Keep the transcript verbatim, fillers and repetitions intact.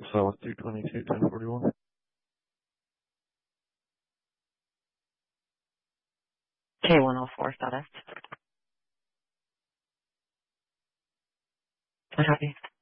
South two twenty-two, ten forty-one. K one oh four status. I have you.